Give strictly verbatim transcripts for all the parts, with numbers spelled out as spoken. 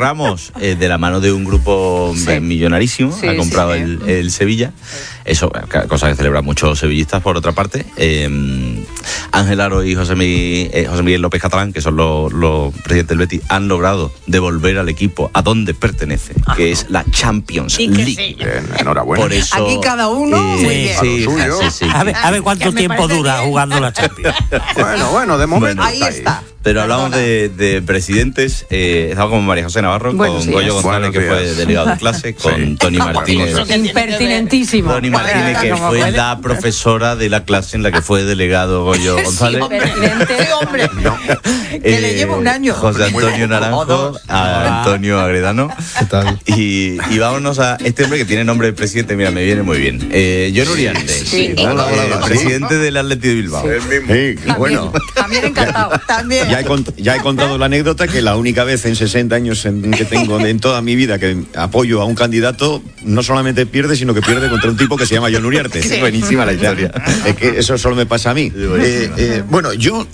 Ramos, eh, de la mano de un grupo sí. millonarísimo, sí, ha comprado sí, sí. El, el Sevilla. Eso, cosa que celebran muchos sevillistas, por otra parte. Eh, Ángel Aro y José Miguel, eh, José Miguel López Catalán, que son los, los presidentes del Betis, han logrado devolver al equipo a donde pertenece, ah, que es la Champions League. Sí. Bien, enhorabuena. Por eso, aquí cada uno eh, muy bien. Sí, sí, sí, a, ver, a ver cuánto tiempo dura bien. Jugando la Champions. Bueno, bueno, de momento bueno, ahí está. está. Ahí. Pero hablamos de, de presidentes, eh, estaba con María José Navarro, bueno, con sí, Goyo González, que fue delegado de clase, con sí. Tony Martínez. Impertinentísimo. Tony Martínez, que fue puede? la profesora de la clase en la que fue delegado Goyo González. Sí, impertinente, hombre. No. Que eh, le lleva un año. José Antonio Naranjo, a Antonio Agredano. ¿Qué tal? Y, y vámonos a este hombre que tiene nombre de presidente, mira, me viene muy bien. Eh, John Uriarte, sí. Sí. Hola, hola, hola, presidente del Athletic de Bilbao. Sí. El mismo. Sí, también, bueno. También encantado. También. Ya he, cont- ya he contado la anécdota que la única vez en sesenta años en, que tengo en toda mi vida que apoyo a un candidato, no solamente pierde, sino que pierde contra un tipo que se llama John Uriarte. Sí. Buenísima la historia. Es que eso solo me pasa a mí. Eh, eh, bueno, yo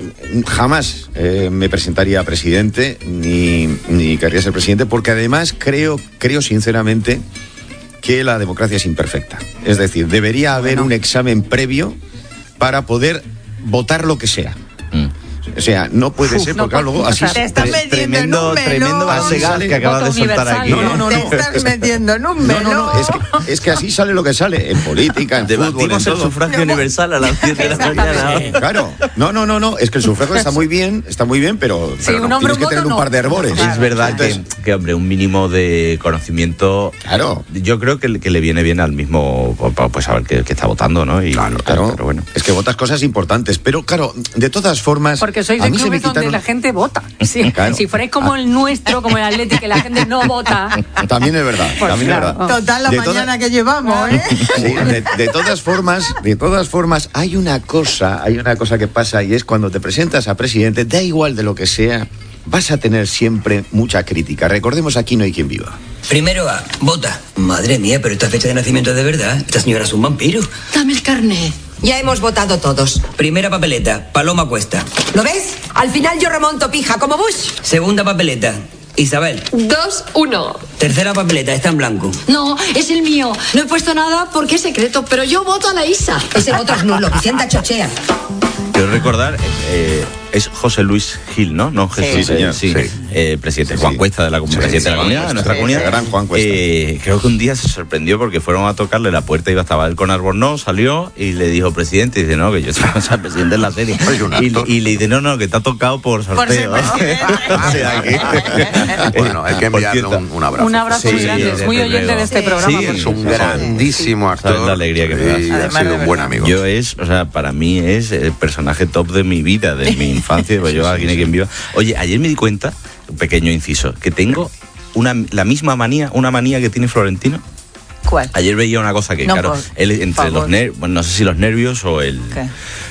jamás eh, me presentaría a presidente, ni, ni querría ser presidente, porque además creo, creo sinceramente que la democracia es imperfecta. Es decir, debería haber bueno. un examen previo para poder votar lo que sea. Mm. O sea, no puede Uf, ser, porque no, luego o así... Te estás metiendo tremendo, en un tremendo base gas que acabas de soltar aquí. No, no, no, no. Te estás metiendo en un melón. No, no, no, es que, es que así sale lo que sale, en política, en Debatimos fútbol, en todo. el sufragio universal a las diez de la mañana. Claro, no, no, no, no, es que el sufragio está muy bien, está muy bien, pero, sí, pero no, tienes que tener no. un par de hervores. Claro. Es verdad Entonces, que, que, hombre, un mínimo de conocimiento... Claro. Yo creo que, que le viene bien al mismo, pues saber que, que está votando, ¿no? Y, claro, claro. Pero bueno. Es que votas cosas importantes, pero claro, de todas formas... Porque sois de clubes donde la gente vota. Sí, claro. Si fuerais como el nuestro, como el Atlético, que la gente no vota. También es verdad, pues también claro. es verdad. Total la de mañana toda... que llevamos, ¿eh? Sí, de, de todas formas, de todas formas, hay una cosa, hay una cosa que pasa y es cuando te presentas a presidente, da igual de lo que sea, vas a tener siempre mucha crítica. Recordemos, aquí no hay quien viva. Primero A, vota. Madre mía, pero esta fecha de nacimiento de verdad. Esta señora es un vampiro. Dame el carnet. Ya hemos votado todos. Primera papeleta, Paloma Cuesta. ¿Lo ves? Al final yo remonto, pija, como Bush. Segunda papeleta, Isabel. Dos, uno. Tercera papeleta, está en blanco. No, es el mío. No he puesto nada porque es secreto, pero yo voto a la Isa. Ese voto es nulo, Vicenta chochea. Quiero recordar, eh, es José Luis Gil, ¿no? No Jesús, sí, señor, sí, sí. Eh, presidente sí, Juan sí. Cuesta de la, sí, presidente sí, de la comunidad, de nuestra sí, comunidad. Gran Juan Cuesta. Eh, creo que un día se sorprendió porque fueron a tocarle la puerta, iba estaba él con Albornoz, salió y le dijo, presidente, y dice, no, que yo soy el presidente de la serie. Y, y le dice, no, no, que te ha tocado por sorteo. Por o sea, que... Bueno, hay que enviarle un, un abrazo. Un abrazo sí, muy grande, es muy oyente de este programa. Sí, es un grandísimo actor. ¿Sabes la alegría que me da? Y ha sido un buen amigo. Yo es, o sea, para mí es el personaje top de mi vida, de mi infancia, pues yo aquí no hay quien viva. Oye, ayer me di cuenta, un pequeño inciso, que tengo una, la misma manía, una manía que tiene Florentino. ¿Cuál? Ayer veía una cosa que, no, claro, por, él entre favor. los nervios, bueno, no sé si los nervios o el... ¿Qué?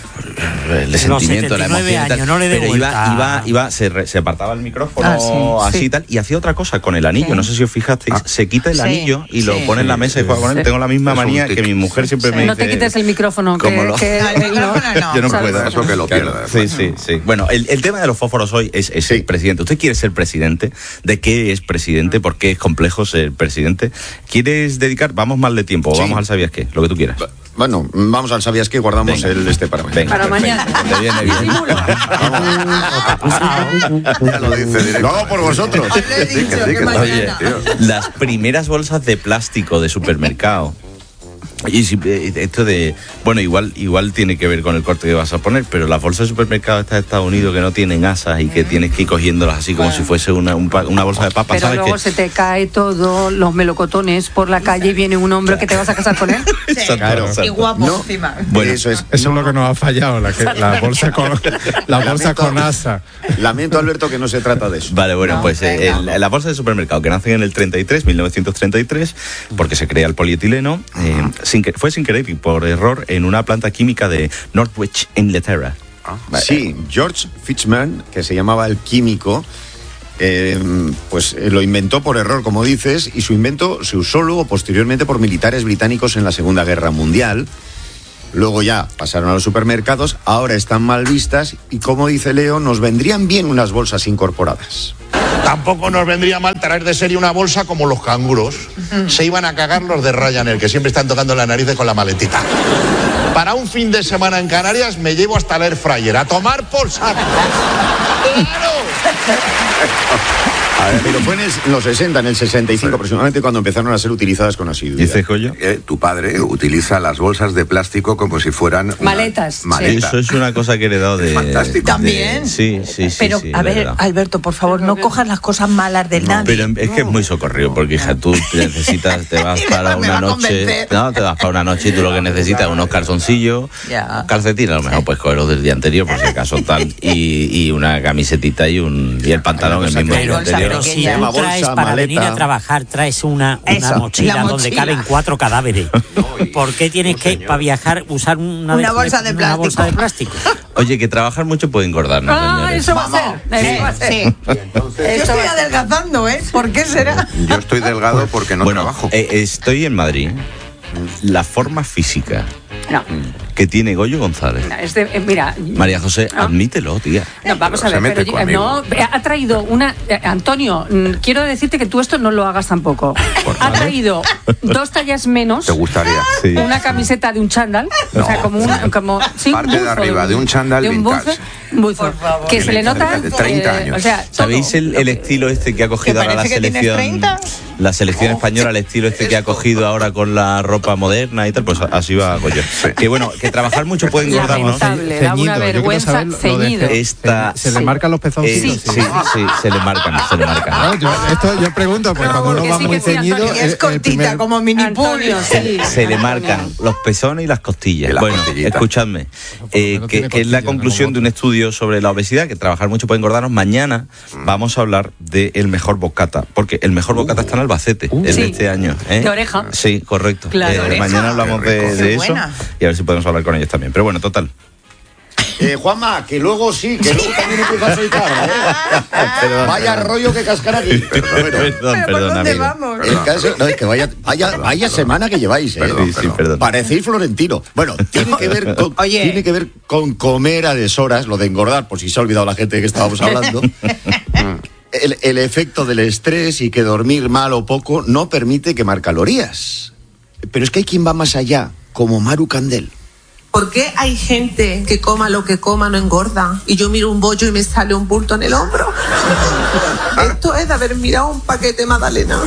el sentimiento, la emoción años, tal, no le pero iba, iba, iba se, re, se apartaba el micrófono ah, sí, así sí. tal y hacía otra cosa con el anillo, sí. no sé si os fijasteis, ah. se quita el sí, anillo y sí. lo pone en la mesa y juega con él. Tengo la misma es manía que mi mujer siempre sí. me dice. No te quites el micrófono, que, lo, que el micrófono no. Yo no puedo. Eso que lo claro, pierda. Sí, sí, sí. Bueno, el, el tema de los fósforos hoy es, es sí. el presidente. ¿Usted quiere ser presidente? ¿De qué es presidente? ¿Por qué es complejo ser presidente? ¿Quieres dedicar? Vamos mal de tiempo, sí. vamos al ¿sabías qué? Lo que tú quieras. Bueno, vamos al ¿sabías qué? Guardamos venga. el este para mañana. Venga, para mañana. Te viene bien. Ya lo dice directo. Lo hago por vosotros. Sí, que sí, que oye, las primeras bolsas de plástico de supermercado. Y si, esto de, bueno, igual igual tiene que ver con el corte que vas a poner, pero las bolsas de supermercado estas de Estados Unidos que no tienen asas y que tienes que ir cogiéndolas así como bueno. si fuese una, un, una bolsa de papas. Pero ¿sabes luego que... se te cae todo, los melocotones por la calle y viene un hombre que te vas a casar con él. Sí. Claro, y guapo no. encima. Bueno, eso es, eso es lo que nos ha fallado, la, que, la bolsa con la bolsa lamento, con asa. Lamento, Alberto, que no se trata de eso. Vale, bueno, no, pues eh, el, la bolsa de supermercado que nace en el treinta y tres, mil novecientos treinta y tres, porque se crea el polietileno, eh, sin que, fue sin querer y por error en una planta química de Northwich, Inglaterra. Ah, sí, George Fitchman, que se llamaba el químico, eh, pues eh, lo inventó por error, como dices, y su invento se usó luego posteriormente por militares británicos en la Segunda Guerra Mundial. Luego ya pasaron a los supermercados, ahora están mal vistas y, como dice Leo, nos vendrían bien unas bolsas incorporadas. Tampoco nos vendría mal traer de serie una bolsa como los canguros. Se iban a cagar los de Ryanair, que siempre están tocando las narices con la maletita. Para un fin de semana en Canarias me llevo hasta el air fryer. A tomar por saco. ¡Claro! A ver, pero fue en el- los sesenta, en el sesenta y cinco aproximadamente, cuando empezaron a ser utilizadas con asiduidad. ¿Dice Coyo? Eh, tu padre utiliza las bolsas de plástico como si fueran una- Maletas, sí. maletas. Eso es una cosa que he heredado de... Fantástico. de- También. sí, sí, sí. Pero, sí, a es ver, verdad. Alberto, por favor, no cojas las cosas malas del nadie. Pero es que es muy socorrido, porque hija, tú necesitas, te vas para me va una a noche, convencer. no, te vas para una noche y tú lo que necesitas es unos calzoncillos, Ya. calcetines, a lo mejor puedes cogerlos del día anterior, por si acaso tal, y, y una camisetita y un y el pantalón el mismo Pero, día anterior. pero si pequeña. tú Bolsa, traes para maleta. venir a trabajar, traes una, una Eso, mochila la donde mochila. caben cuatro cadáveres. ¿Por qué tienes que, para viajar, usar una, Una de- bolsa de una bolsa de plástico? Oye, que trabajar mucho puede engordarnos, Ah, señores. eso va a ser. Eso va a ser. Sí. Yo estoy adelgazando, ¿eh? ¿Por qué será? Yo estoy delgado porque no Bueno, trabajo. eh, estoy en Madrid. La forma física No, que tiene Goyo González. no, es de- eh, mira. María José, Ah. admítelo, tía. No, vamos Pero a se ver, mete pero yo- conmigo. no, eh, ha traído una. eh, Antonio, mm, quiero decirte que tú esto no lo hagas tampoco. Ha traído dos tallas menos. ¿Te gustaría? Sí. Una camiseta de un chándal, o sea, como un, como sí, un Parte de buzo arriba, de un chándal de un buzo, vintage. un buzo, que se le nota De treinta eh, años. o sea, todo. ¿Sabéis el, el estilo este que ha cogido ¿Que ahora la parece que tienes selección? treinta? La selección española, el estilo este que ha cogido ahora con la ropa moderna y tal, pues así va Goyo. Que bueno, que trabajar mucho puede engordarnos. Lamentable, da una Ceñido, yo quiero vergüenza, saber lo de ceñido. ce- Esta, ¿Se le Sí. marcan los eh, pezoncitos? sí, sí, se le marcan, se le marcan. No, yo, esto yo pregunto, porque No, cuando uno porque va sí muy que sí, ceñido... Antonio. el- Es el cortita, primer- como mini pool. Antonio, sí. Se le Antonio. marcan los pezones y las costillas. Y las bueno, costillitas. escuchadme, eh, no que, tiene que es la costillas, conclusión no, de un estudio sobre la obesidad, que trabajar mucho puede engordarnos. Mañana vamos a hablar del mejor bocata, porque el mejor bocata está en Albacete, el Sí. de este año. ¿eh? De oreja. Sí, correcto. Claro. Eh, De oreja. mañana hablamos Qué de, rico. de Qué eso buena. y a ver si podemos hablar con ellos también. Pero bueno, total. Eh, Juanma, que luego sí, que luego también empieza a soltar, ¿eh? Perdón, Vaya perdón. rollo que cascar aquí. Perdón, perdón, ¿Pero por dónde amigo. vamos? El caso, no, es que vaya, vaya, vaya semana que lleváis, ¿eh? Perdón, Sí, sí, perdón. perdón. Parecéis florentino. Bueno, tiene que ver con, Oye. tiene que ver con comer a deshoras, lo de engordar, por si se ha olvidado la gente de que estábamos hablando. el, el efecto del estrés y que dormir mal o poco no permite quemar calorías. Pero es que hay quien va más allá, como Maru Candel. ¿Por qué hay gente que coma lo que coma no engorda? Y yo miro un bollo y me sale un bulto en el hombro. Esto es de haber mirado un paquete Magdalena.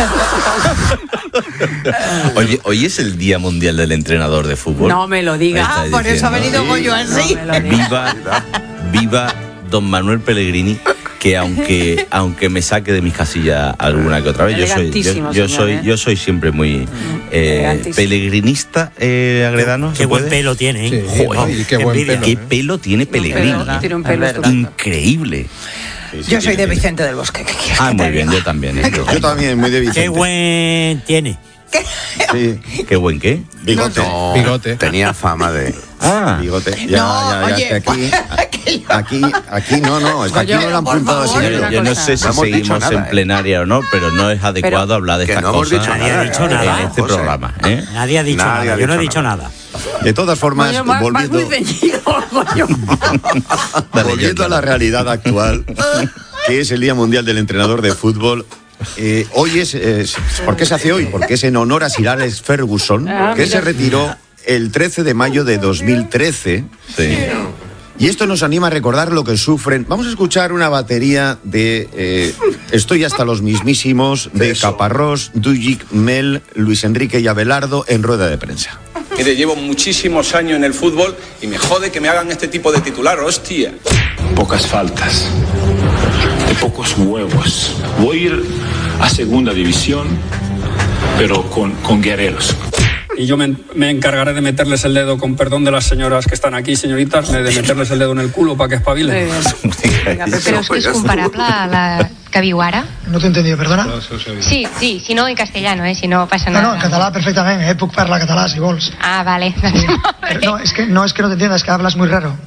Oye, hoy es el Día Mundial del Entrenador de Fútbol. No me lo digas. Ah, Estáis por eso ha diciendo. venido Goyo así. No me lo digas. Viva, viva don Manuel Pellegrini, que aunque aunque me saque de mis casillas alguna que otra vez, yo soy yo, Elegantísimo, yo señor, soy ¿eh? yo soy siempre muy eh, Elegantísimo. pelegrinista, eh, Agredano. Qué ¿se buen puede? pelo tiene, ¿eh? Sí, Joder, y qué buen envidia. pelo. Qué pelo tiene Pellegrini. Pero tiene un pelo Es verdad. estupendo. Increíble. Yo soy de Vicente del Bosque. ¿qué quieres Ah, que te muy bien, diga? yo también. ¿eh? Yo también, muy de Qué Vicente. buen tiene. Sí. Qué buen qué. Bigote. No, Bigote. Tenía fama de... Ah, Bigote. Ya, No, ya, ya, oye, que aquí, que yo- aquí, aquí no, no, es que aquí Oye, no lo han por apuntado así. favor, yo, una yo no cosa. sé si No hemos dicho seguimos nada, en ¿eh? plenaria o no, pero no es adecuado Pero- hablar de Que estas no hemos cosas dicho Nadie ha nada, dicho ¿eh? nada. en este José. programa. ¿eh? Nadie ha dicho Nadie nada. ha Yo no he dicho dicho nada. nada. De todas formas, Goyo, vas- vas volviendo, muy ceñido, Goyo. Dale, volviendo yo, a la realidad actual, que es el Día Mundial del Entrenador de Fútbol. Eh, hoy es, es- ¿por qué se hace hoy? Porque es en honor a Sir Alex Ferguson, Ah, que mira. se retiró el trece de mayo de dos mil trece. Sí. Y esto nos anima a recordar lo que sufren. Vamos a escuchar una batería de eh, Estoy hasta los mismísimos, de Caparrós, Dujic, Mel, Luis Enrique y Abelardo en rueda de prensa. Mire, llevo muchísimos años en el fútbol y me jode que me hagan este tipo de titular, hostia. Pocas faltas, de pocos huevos. Voy a ir a segunda división, pero con, con guerreros. Y yo me, me encargaré de meterles el dedo, con perdón de las señoras que están aquí, señoritas, de meterles el dedo en el culo para que espabilen. Però és que és comparable a la que viu ara? No t'he entendido, perdona? Sí, sí, si no en castellano, eh, si no passa No, nada. no, en català perfectament, eh? Puc parlar català, si vols. Ah, vale. Pero no, es que no es que no te entiendas, es que hablas muy raro.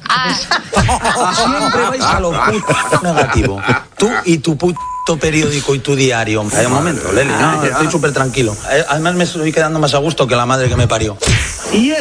Siempre vais a lo puto negativo. Tú y tu puto periódico y tu diario. Hay un momento, Leli, no, estoy súper tranquilo. Eh, Además me estoy quedando más a gusto que la madre que me parió. Ahí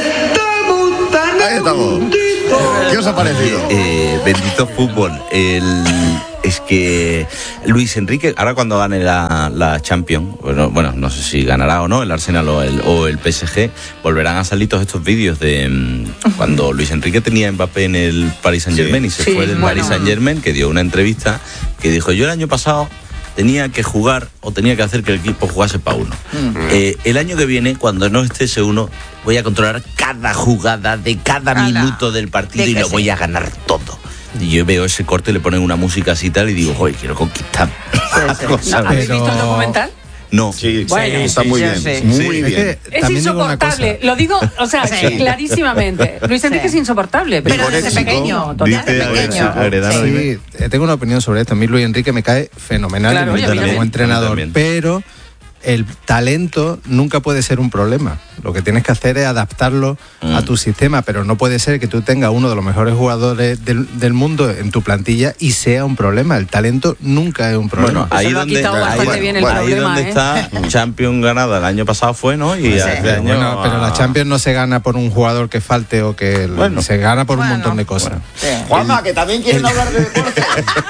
estamos. ¿Qué os ha parecido? Eh, bendito fútbol. El, es que Luis Enrique, ahora cuando gane la, la Champions, bueno, bueno, no sé si ganará o no el Arsenal o el, o el P S G, volverán a salir todos estos vídeos de um, cuando Luis Enrique tenía a Mbappé en el Paris Saint-Germain y se Sí, fue del bueno. Paris Saint-Germain, que dio una entrevista que dijo, yo el año pasado tenía que jugar o tenía que hacer que el equipo jugase para uno. Mm. Eh, el año que viene, cuando no esté ese uno, voy a controlar cada jugada de cada Ala. minuto del partido De y que lo sí. voy a ganar todo. Y yo veo ese corte, le ponen una música así y tal y digo, joder, quiero conquistar. ¿No? ¿Habéis visto el documental? No. Sí, Bueno, está muy sí, bien, sí. muy Sí, bien. es que Es también digo una insoportable, cosa. lo digo, o sea, Sí. clarísimamente. Luis Enrique Sí. es insoportable. Pero Pero desde pequeño, total. desde pequeño. Agredano, Sí. dime. Sí, eh, tengo una opinión sobre esto. A mí Luis Enrique me cae fenomenal Claro, y y a me mí gusta como también. entrenador, A mí también. pero el talento nunca puede ser un problema. Lo que tienes que hacer es adaptarlo Mm. a tu sistema, pero no puede ser que tú tengas uno de los mejores jugadores del, del mundo en tu plantilla y sea un problema. El talento nunca es un problema. Bueno, ahí Eso lo ha donde, quitado ahí, bastante bueno, bien el ahí problema, donde ¿eh? está Champions ganada el año pasado fue, ¿no? Y Pues sí. este Pero, año... bueno, pero la Champions no se gana por un jugador que falte o que Bueno. se gana por un Bueno. montón de cosas. Juanma, que también quieren hablar de deporte.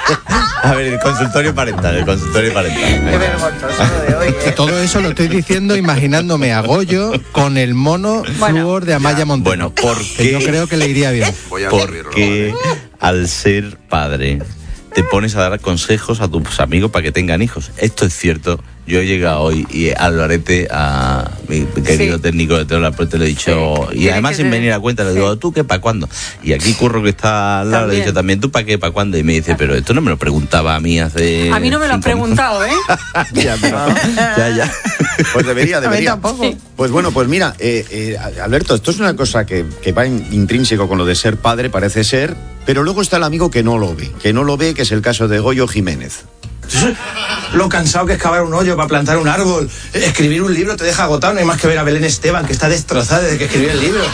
A ver, el consultorio parental, el consultorio parental. Qué vergonzoso lo de hoy. ¿eh? Todo eso lo estoy diciendo imaginándome a Goyo con el mono Bueno. flúor de Amaya Montero. Bueno, ¿por que yo qué? creo que le iría bien. Voy a correrlo, Porque al ser padre te pones a dar consejos a tus amigos para que tengan hijos. Esto es cierto. Yo he llegado hoy y al barete a mi querido Sí. técnico de Teo La Puerta le he dicho, Sí. y Tiene además que sin ser- venir a cuenta, le sí. digo, ¿tú qué para cuándo? Y aquí Curro, que está al lado, le he También. dicho también, ¿tú para qué, para cuándo? Y me dice, pero esto no me lo preguntaba a mí hace... A mí no me lo has cinco minutos". preguntado, ¿eh? ya, pero- ya, ya. Pues debería, A mí debería. tampoco. Pues bueno, pues mira, eh, eh, Alberto, esto es una cosa que, que va in- intrínseco con lo de ser padre, parece ser, pero luego está el amigo que no lo ve, que no lo ve, que es el caso de Goyo Jiménez. Lo cansado que es cavar un hoyo para plantar un árbol. Escribir un libro te deja agotado. No hay más que ver a Belén Esteban, que está destrozada desde que escribió el libro.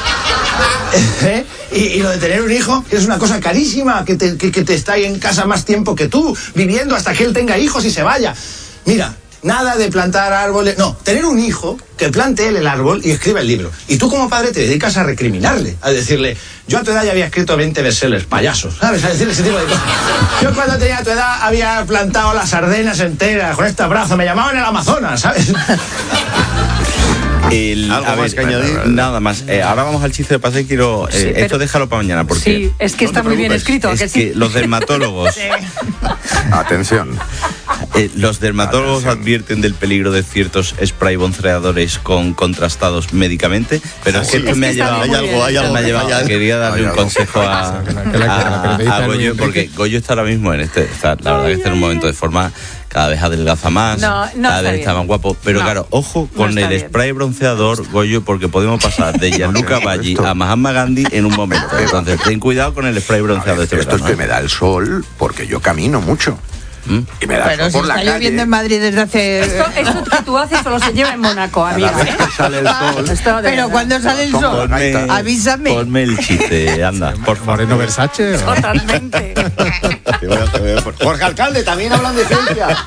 ¿Eh? Y, y lo de tener un hijo, que es una cosa carísima, que te, que, que te está ahí en casa más tiempo que tú, viviendo hasta que él tenga hijos y se vaya. Mira, nada de plantar árboles. No, tener un hijo que plante él el árbol y escriba el libro. Y tú como padre te dedicas a recriminarle, a decirle, yo a tu edad ya había escrito veinte bestsellers, payasos, ¿sabes? A decirle ese tipo de cosas. Yo cuando tenía tu edad había plantado las Ardenas enteras con este brazo, me llamaban el Amazonas, ¿sabes? El- ¿Algo a más que añadir? Nada más. Eh, ahora vamos al chiste de pase y quiero... eh, Sí, pero- esto déjalo para mañana porque... Sí, es que No está te muy bien preocupes, escrito. ¿a Es que que sí? los dermatólogos, Atención. eh, los dermatólogos Atención. advierten del peligro de ciertos spray bronceadores con contrastados médicamente, pero es que Sí. esto me ha Es que está llevado, bien, muy bien. hay algo, me ha llevado- hay algo. quería darle Hay un algo. consejo a, Que la- que la- que la a- periodista a Luis Goyo, Enrique. porque Goyo está ahora mismo en este, está, la verdad que está en un momento de forma, cada vez adelgaza más, No, no cada está vez bien. está más guapo, pero No, claro, ojo no con está el bien. spray bronceador, Goyo, porque podemos pasar de Gianluca Esto- Baggi a Mahatma Gandhi en un momento, entonces ten cuidado con el spray bronceador este Esto es verano, que ¿eh? me da el sol porque yo camino mucho. ¿Mm? Y me da el Pero sol si por la está calle. lloviendo en Madrid desde hace... Esto, esto que tú haces solo se lleva en Mónaco, amiga. Cada vez ¿eh? que sale el sol. Esto de Pero verdad. cuando sale el Son sol, Ponme, avísame. ponme el chiste, anda, por favor. Moreno Versace. ¿o? Totalmente. Te voy a- te voy a- Jorge Alcalde, también hablan de ciencia.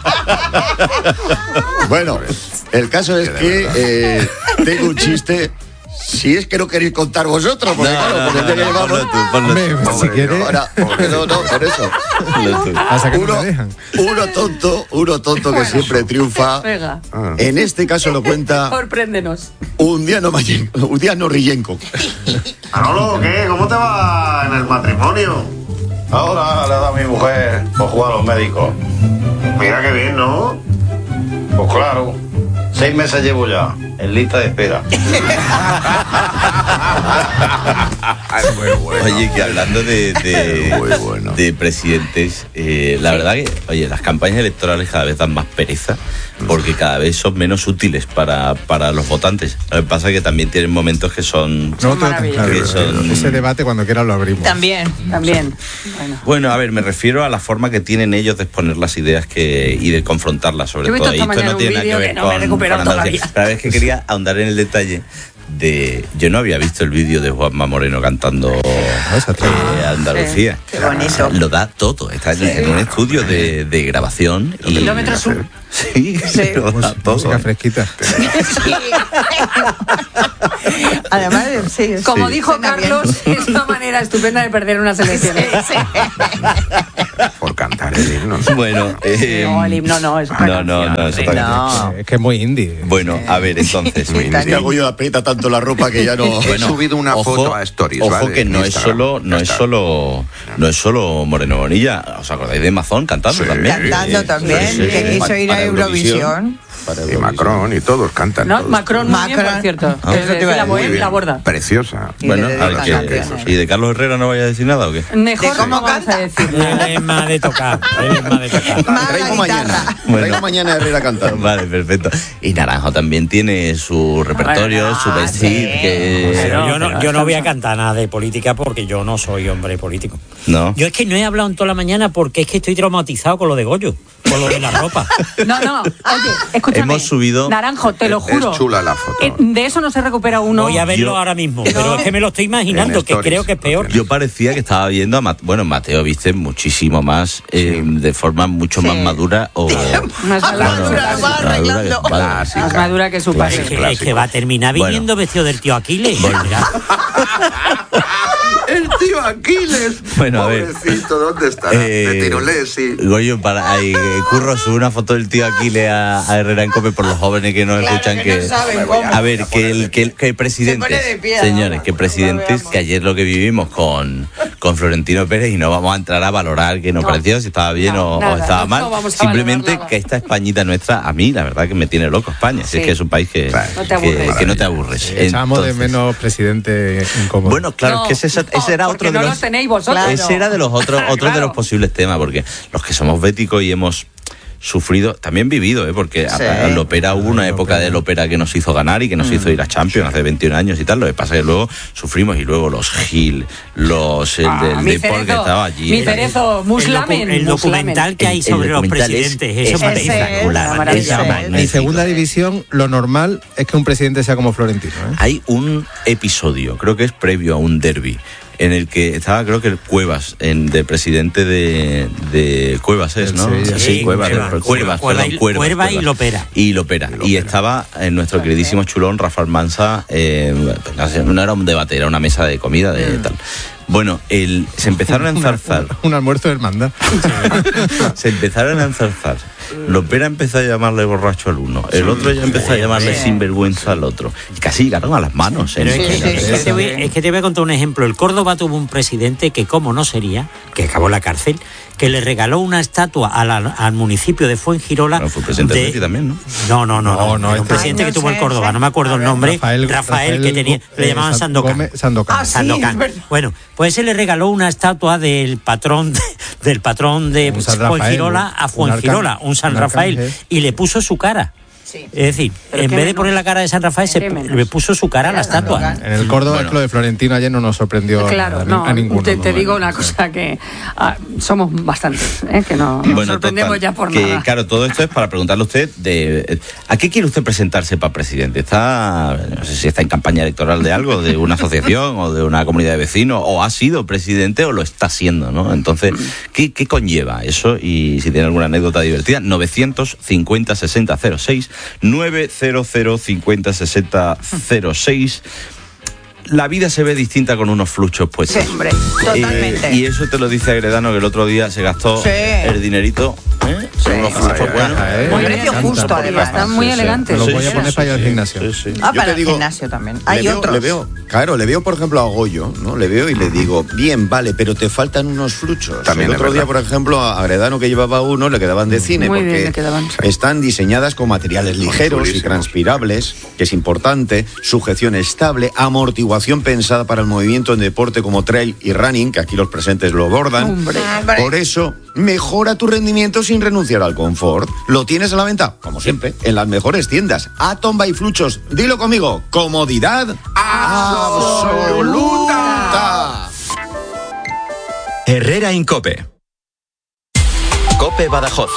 Bueno, el caso es que eh, tengo un chiste. Si es que no queréis contar vosotros, porque No, claro, no, porque no, ya que no, llevamos- ponlo tú, ponlo Hombre, tú. si quieres. Ahora, porque no, no, por eso. Ponlo tú. Pasa que no Uno, me dejan. uno tonto, uno tonto que siempre triunfa. Venga, En este caso lo cuenta sorpréndenos. un día no Mayen- un día no Rillenko. Manolo, ¿qué? ¿Cómo te va en el matrimonio? Ahora le da a mi mujer por jugar a los médicos. Mira qué bien, ¿no? Pues claro, seis meses llevo ya, en lista de espera. Muy bueno. Oye, que hablando de, de, Muy bueno. de presidentes, eh, la verdad que, oye, las campañas electorales cada vez dan más pereza porque cada vez son menos útiles para, para los votantes. Lo que pasa es que también tienen momentos que son... No, todo- maravilloso. que son- Ese debate cuando quiera lo abrimos. También. También. Bueno. Bueno, a ver, me refiero a la forma que tienen ellos de exponer las ideas que, y de confrontarlas, sobre Yo he todo. visto Y esta esto mañana no un tiene nada que vídeo ver que no me he con, recuperado con Andalucía. todavía. La verdad es que quería ahondar en el detalle de... Yo no había visto el vídeo de Juanma Moreno cantando eh, Andalucía. Sí, qué bonito. Lo da todo. Está en, en un estudio de, de grabación. Y, Kilómetro sur. Sí, Sí. Música fresquita. Sí. Además, sí. Como sí. dijo Suena Carlos, bien. es una manera estupenda de perder unas elecciones. Sí, sí. Por cantar el himno. Bueno, eh, No, el himno no, es otra no, no, canción, no, es hombre. otra No. canción. Es que es muy indie. Bueno, a ver, entonces. Es que Goyo aprieta tanto la ropa que ya no. He subido una ojo, foto a Stories, Ojo ¿vale? que En no es Instagram. solo, no Ya es está. solo, no es solo Moreno Bonilla. ¿Os acordáis de Mazón cantando Sí. también? Cantando también, Sí, sí. que quiso ir a Para Eurovisión. Para Y Macron y todos cantan. No, todos. Macron muy bien, Macron. por cierto. Ah. Que Eso te de iba a la decir. bohemia Muy bien. la borda. Preciosa. Y Bueno, de a ver, las ¿qué- canciones. ¿y de Carlos Herrera no vaya a decir nada o qué? Mejor ¿De cómo no vamos canta? a decir Él nada. es más de tocar. Él es más de tocar. Más la Traigo mañana. guitarra. Traigo mañana a Herrera cantando. Vale, perfecto. Y Naranjo también tiene su repertorio, Bueno, su vestir, sí. que... Pero yo no, pero yo no voy a estamos- cantar nada de política porque yo no soy hombre político. ¿No? Yo es que no he hablado en toda la mañana porque es que estoy traumatizado con lo de Goyo, con lo de la ropa. No, no, oye, escúchame. Hemos subido- Naranjo, te lo Es juro. chula la foto. Eh, de eso no se recupera uno. Voy a verlo Yo- ahora mismo, pero es que me lo estoy imaginando, En que stories, creo que es peor. Yo parecía que estaba viendo a Mateo. Bueno, Mateo viste muchísimo más, eh, de forma mucho más Sí. madura o... Más madura, Bueno, madura, más va madura que- arreglando. vale. Más madura que su Es padre. que, es que va a terminar Bueno. viniendo vestido del tío Aquiles. Mira. El tío Aquiles. Bueno, a ver. Pobrecito, ¿dónde está? Eh, De Tirolés, sí. Goyo, para, ahí, eh, Curro sube una foto del tío Aquiles a, a Herrera en Cope por los jóvenes que no Claro escuchan que que, no saben cómo. a ver, que el, que el, que el Se presidente, pone de pie, señores, vamos, que lo presidentes, veamos. que ayer lo que vivimos con, con Florentino Pérez y no vamos a entrar a valorar qué nos No. pareció, si estaba bien No, o, o nada, estaba no, mal, no vamos a simplemente valorar nada. que esta Españita nuestra, a mí la verdad que me tiene loco España, si Sí. es que es un país que No te que, aburres. que no te aburres. Echamos de Entonces, menos presidente incómodo. bueno, claro, No, es que ese, no, ese era porque otro de no los... los tenéis vosotros. Ese era de los otros, otros de Claro. los posibles temas, porque los que somos béticos y hemos sufrido, también vivido, ¿eh? Porque Sí. a- a Lopera hubo una época de Lopera que nos hizo ganar y que nos hizo ir a Champions hace veintiún años y tal. Lo que pasa es que luego sufrimos y luego los Gil, los el Ah, del mi Depor que Cerezo, estaba allí. mi era- Cerezo, El, docu- Muslamen. el documental que hay El- sobre el los documental es- presidentes, eso es es magnífico. espectacular, una maravilla. es Ese es. magnífico. En segunda división, lo normal es que un presidente sea como Florentino. ¿eh? Hay un episodio, creo que es previo a un derbi, en el que estaba, creo que el Cuevas, en, de presidente de, de Cuevas es, Del ¿no? Sevilla. Sí, Sí, Cuevas, Cuevas, Cuevas, Cuevas, perdón, y- Cuervas, Cuerva y Cuervas. Lopera. Y Lopera. Y, estaba en nuestro queridísimo chulón, Rafael Mansa, eh, no era un debate, era una mesa de comida de tal. Bueno, el, se empezaron a enzarzar. Un almuerzo de hermandad. Se empezaron a enzarzar. Lopera empezó a llamarle borracho al uno, el otro ya empezó a llamarle sinvergüenza al otro. Y casi llegaron a las manos. ¿eh? Pero es, que, Sí, es que te voy, es que te voy a contar un ejemplo. El Córdoba tuvo un presidente que, como no sería, que acabó en la cárcel, que le regaló una estatua a la- al municipio de Fuengirola. Bueno, fue presidente de- del Ceti también, ¿no? No, no, no, no, No, no, era un este- presidente Ay, que no tuvo sé, el Córdoba, sé. no me acuerdo el nombre. Rafael- Rafael, que Rafael, tenía, le eh, llamaban San- Sandokan. Gómez Sandokan. Ah, sí, Sandokan. es verdad. Bueno, pues ese le regaló una estatua del patrón de, del patrón de Un San Rafael, Fuengirola un- a un Fuengirola, arcángel, un San un Rafael, arcángel. y le puso su cara. Sí. Es decir, Pero en qué vez de menos. poner la cara de San Rafael, se Qué pu- menos. le puso su cara a la estatua. En el Córdoba, Bueno. es que lo de Florentino ayer no nos sorprendió Claro, a, no, a ninguno. te, te ¿no? digo una cosa que ah, somos bastantes, ¿eh? Que no nos Bueno, sorprendemos total, ya por que, nada. Claro, todo esto es para preguntarle a usted de eh, ¿a qué quiere usted presentarse para presidente? ¿Está, no sé si está en campaña electoral de algo, de una asociación o de una comunidad de vecinos, o ha sido presidente o lo está haciendo, ¿no? Entonces, ¿qué, qué conlleva eso? Y si tiene alguna anécdota divertida, novecientos cincuenta sesenta cero seis, novecientos cincuenta sesenta cero seis. La vida se ve distinta con unos fluchos puestos. Sí, hombre, totalmente. Eh, y eso te lo dice Agredano, que el otro día se gastó Sí. el dinerito. ¿eh? Son unos fluchos Ay, buenos. ay, ay. Muy Me precio encanta. justo, además. Están muy Sí, sí. elegantes. Lo Sí, voy a sí, poner sí, para ir al sí. gimnasio. Sí, sí. Ah, Yo para te el digo, gimnasio también. Le Hay veo, otros. le veo, claro, le veo, por ejemplo, a Goyo, ¿no? Le veo y le digo, bien, vale, pero te faltan unos fluchos. También el es otro día, verdad. por ejemplo, a Agredano, que llevaba uno, le quedaban de cine, Muy bien, porque le quedaban. están diseñadas con materiales ligeros y chulísimos. transpirables, que es importante, sujeción estable, amortiguación pensada para el movimiento en deporte como trail y running, que aquí los presentes lo bordan. Hombre. Hombre. Por eso, mejora tu rendimiento sin renunciar al confort. Lo tienes a la venta, como siempre, en las mejores tiendas. Atom by Fluchos. Dilo conmigo. Comodidad absoluta. Herrera Incope. Cope Badajoz.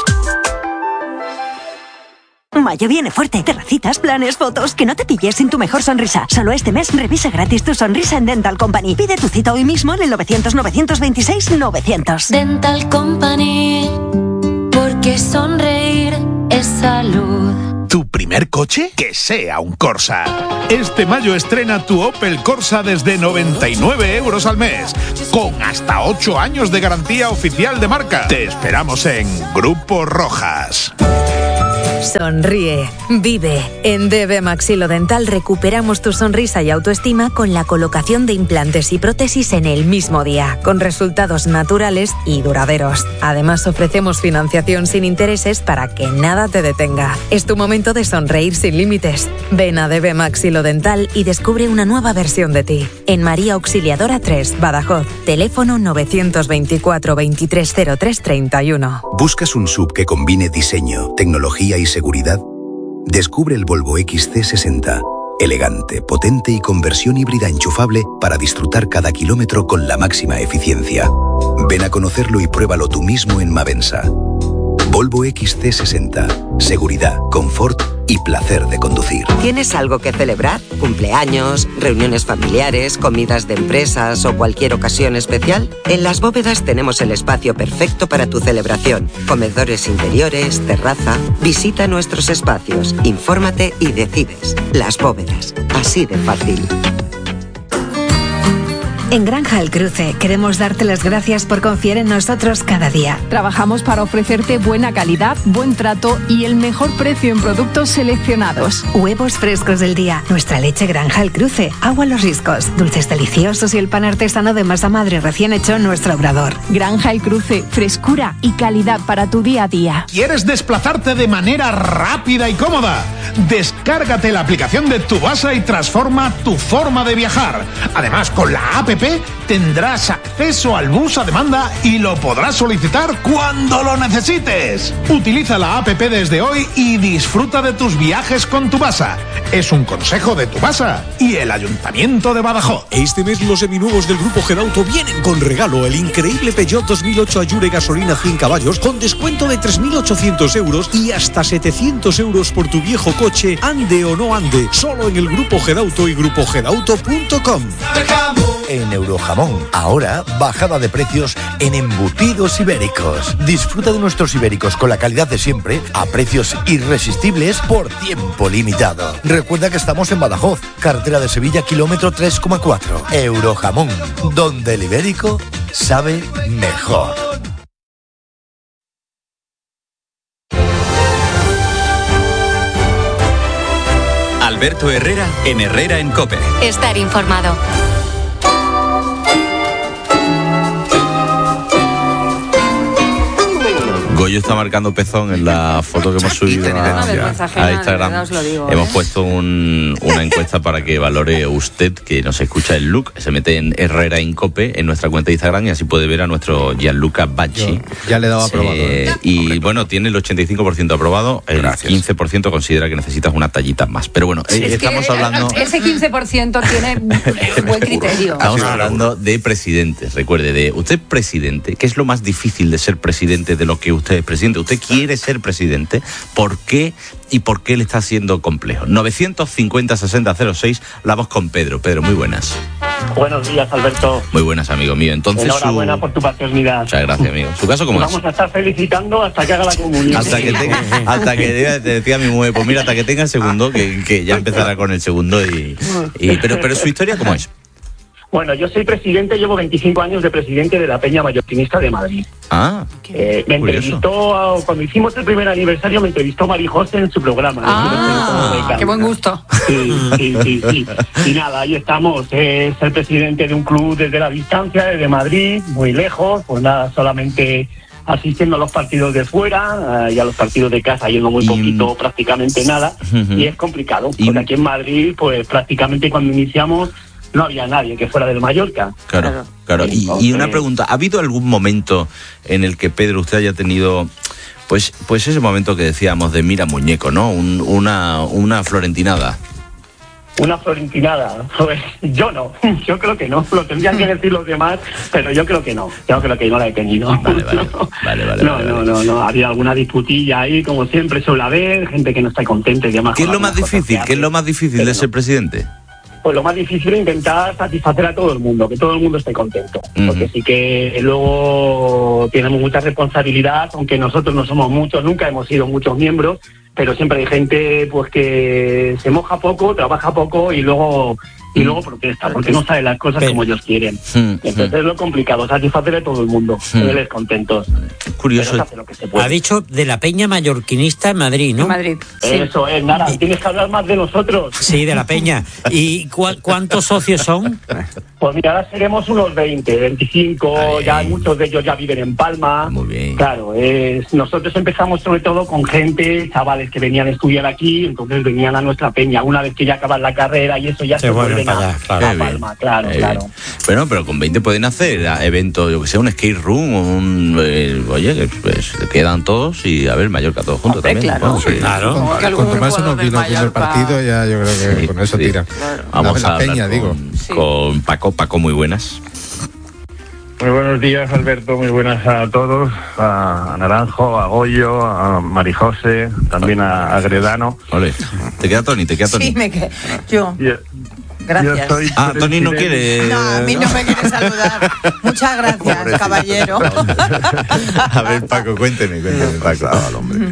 Mayo viene fuerte. Terracitas, planes, fotos. Que no te pilles sin tu mejor sonrisa. Solo este mes revisa gratis tu sonrisa en Dental Company. Pide tu cita hoy mismo en el novecientos, novecientos veintiséis, novecientos. Dental Company, porque sonreír es de salud. ¿Tu primer coche? Que sea un Corsa. Este mayo estrena tu Opel Corsa desde noventa y nueve euros al mes, con hasta ocho años de garantía oficial de marca. Te esperamos en Grupo Rojas. Sonríe, vive. En D B Maxilodental recuperamos tu sonrisa y autoestima con la colocación de implantes y prótesis en el mismo día, con resultados naturales y duraderos. Además, ofrecemos financiación sin intereses para que nada te detenga. Es tu momento de sonreír sin límites. Ven a D B Maxilodental y descubre una nueva versión de ti. En María Auxiliadora tres, Badajoz. Teléfono novecientos veinticuatro, veintitrés cero tres, treinta y uno. ¿Buscas un S U V que combine diseño, tecnología y seguridad? Descubre el Volvo X C sesenta. Elegante, potente y con versión híbrida enchufable para disfrutar cada kilómetro con la máxima eficiencia. Ven a conocerlo y pruébalo tú mismo en Mavensa. Volvo X C sesenta. Seguridad, confort y placer de conducir. ¿Tienes algo que celebrar? ¿Cumpleaños, reuniones familiares, comidas de empresas o cualquier ocasión especial? En Las Bóvedas tenemos el espacio perfecto para tu celebración. Comedores interiores, terraza. Visita nuestros espacios, infórmate y decides. Las Bóvedas. Así de fácil. En Granja El Cruce queremos darte las gracias por confiar en nosotros cada día. Trabajamos para ofrecerte buena calidad, buen trato y el mejor precio en productos seleccionados. Huevos frescos del día, nuestra leche Granja El Cruce, agua Los Riscos, dulces deliciosos y el pan artesano de masa madre recién hecho en nuestro obrador. Granja El Cruce, frescura y calidad para tu día a día. ¿Quieres desplazarte de manera rápida y cómoda? Descárgate la aplicación de Tubasa y transforma tu forma de viajar. Además, con la app tendrás acceso al bus a demanda y lo podrás solicitar cuando lo necesites. Utiliza la app desde hoy y disfruta de tus viajes con Tubasa. Es un consejo de Tubasa y el Ayuntamiento de Badajoz. Este mes los seminuevos del Grupo Gedauto vienen con regalo: el increíble Peugeot dos mil ocho Allure gasolina cien caballos con descuento de tres mil ochocientos euros y hasta setecientos euros por tu viejo coche, ande o no ande. Solo en el Grupo Gedauto y grupo gedauto punto com. En Eurojamón, ahora bajada de precios en embutidos ibéricos. Disfruta de nuestros ibéricos con la calidad de siempre a precios irresistibles por tiempo limitado. Recuerda que estamos en Badajoz, carretera de Sevilla, kilómetro tres coma cuatro. Eurojamón, donde el ibérico sabe mejor. Alberto Herrera en Herrera en COPE. Estar informado. Goyo está marcando pezón en la foto que hemos subido a, a Instagram. Hemos ¿eh? puesto un, una encuesta para que valore usted, que nos escucha el look. Se mete en Herrera en Cope en nuestra cuenta de Instagram y así puede ver a nuestro Gianluca Bacci. Yo ya le he dado aprobado. Eh, y Correcto. Bueno, tiene el ochenta y cinco por ciento aprobado, el Gracias. quince por ciento considera que necesitas una tallita más. Pero bueno, eh, estamos que hablando... Ese quince por ciento tiene buen criterio. Estamos hablando de presidentes. Recuerde, de usted presidente, ¿qué es lo más difícil de ser presidente de lo que usted es presidente? ¿Usted quiere ser presidente? ¿Por qué? ¿Y por qué le está siendo complejo? novecientos cincuenta, sesenta, cero seis, hablamos con Pedro. Pedro, muy buenas. Buenos días, Alberto. Muy buenas, amigo mío. Entonces, enhorabuena su... por tu paternidad. Muchas gracias, amigo. ¿Su caso cómo Vamos es? Vamos a estar felicitando hasta que haga la comunión. Hasta que tenga, hasta que te decía mi mujer, pues mira, hasta que tenga el segundo, que, que ya empezará con el segundo. y, y pero, pero su historia, ¿cómo es? Bueno, yo soy presidente, llevo veinticinco años de presidente de la Peña Mallorquinista de Madrid. Ah, eh, me curioso. entrevistó, cuando hicimos el primer aniversario, me entrevistó Mari José en su programa. Ah, qué buen gusto. Sí, sí, sí, sí. Y nada, ahí estamos. Es el presidente de un club desde la distancia, desde Madrid, muy lejos, pues nada, solamente asistiendo a los partidos de fuera uh, y a los partidos de casa, yendo muy poquito, y... prácticamente nada, uh-huh. Y es complicado, y... porque aquí en Madrid, pues prácticamente cuando iniciamos, no había nadie que fuera del Mallorca. Claro, claro. Y, y una pregunta, ¿ha habido algún momento en el que, Pedro, usted haya tenido, pues, pues ese momento que decíamos de mira muñeco, ¿no? Un, una, una florentinada. Una florentinada, pues yo no, yo creo que no, lo tendrían que decir los demás, pero yo creo que no, yo creo que no la he tenido. Vale, vale, vale, vale. No, vale, no, vale. no, no, había alguna disputilla ahí, como siempre suele haber, gente que no está contenta y demás. ¿Qué es lo más difícil? ¿Qué es lo más difícil de ser presidente? pues lo más difícil es intentar satisfacer a todo el mundo, que todo el mundo esté contento. Uh-huh. Porque sí que luego tenemos mucha responsabilidad, aunque nosotros no somos muchos, nunca hemos sido muchos miembros, pero siempre hay gente pues que se moja poco, trabaja poco y luego y luego protesta, porque no sabe las cosas pero, como ellos quieren. Mm, Entonces mm. es lo complicado, satisfacer a todo el mundo, mm. tenerles contentos. Curioso. Se hace lo que se puede. Ha dicho de la Peña Mallorquinista en Madrid, ¿no? En Madrid. Sí. Eso es, nada, y, tienes que hablar más de nosotros. Sí, de la Peña. ¿Y cu- cuántos socios son? Pues mira, ahora seremos unos veinte, veinticinco, Ay. ya muchos de ellos ya viven en Palma. Muy bien. Claro, es, nosotros empezamos sobre todo con gente, chavales que venían a estudiar aquí, entonces venían a nuestra peña. Una vez que ya acaban la carrera y eso ya se, se vuelven a, allá, claro. a Palma, claro, eh, claro. Bueno, pero con veinte pueden hacer eventos, yo que sé, un skate room, un, eh, oye, pues quedan todos y a ver, Mallorca todos juntos Hombre, también. Claro, ¿no? Sí. claro. Como que Cuanto más uno vino viendo el partido, ya yo creo que sí, con eso sí. tiran. Claro. Vamos la a peña, con, digo. Sí. Con Paco, Paco, muy buenas. Muy buenos días, Alberto, muy buenas a todos, a Naranjo, a Goyo, a Marijose, también a, a Gredano. Ole. Te queda Tony, te queda Tony. Sí, me queda. Yo. Yo, Gracias. Yo soy ah, Tony no quiere. No, a mí no me quiere saludar. Muchas gracias, Pobrecito. caballero. A ver, Paco, cuénteme, cuénteme, Paco. Ah, hombre.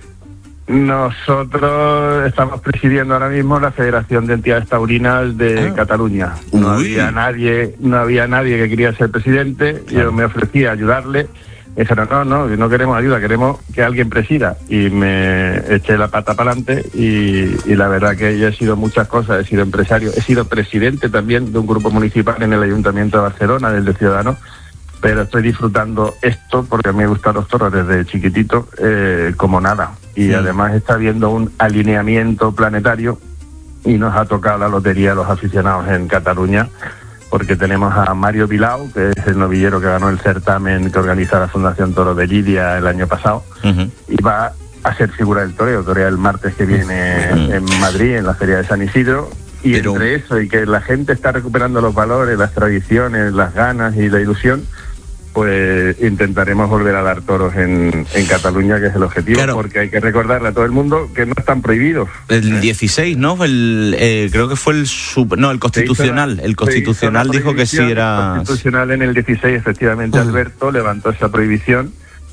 Nosotros estamos presidiendo ahora mismo la Federación de Entidades Taurinas de ah. Cataluña. No Uy. había nadie, no había nadie que quería ser presidente. Claro. Yo me ofrecí a ayudarle. Me dijeron, no, no, no queremos ayuda, queremos que alguien presida. Y me eché la pata para adelante y, y la verdad que yo he sido muchas cosas. He sido empresario, he sido presidente también de un grupo municipal en el Ayuntamiento de Barcelona, del de Ciudadanos. Pero estoy disfrutando esto porque me gustan los toros desde chiquitito eh, como nada. Y sí. además está habiendo un alineamiento planetario y nos ha tocado la lotería de los aficionados en Cataluña, porque tenemos a Mario Bilao, que es el novillero que ganó el certamen que organiza la Fundación Toro de Lidia el año pasado, uh-huh. y va a ser figura del toreo, torea el martes que viene uh-huh. en Madrid, en la Feria de San Isidro. Y Pero... entre eso y que la gente está recuperando los valores, las tradiciones, las ganas y la ilusión, pues intentaremos volver a dar toros en, en Cataluña, que es el objetivo, claro. porque hay que recordarle a todo el mundo que no están prohibidos. El ¿eh? dieciséis, ¿no? El, eh, creo que fue el sub, no, el constitucional. El constitucional dijo que sí era... El constitucional en el dieciséis, efectivamente, uh. Alberto levantó esa prohibición